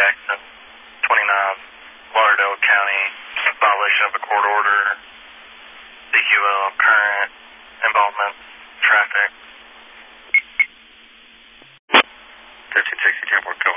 Jackson, 29 Lauderdale County, violation of a court order, CQL, current, involvement, traffic. 1360 Airport, go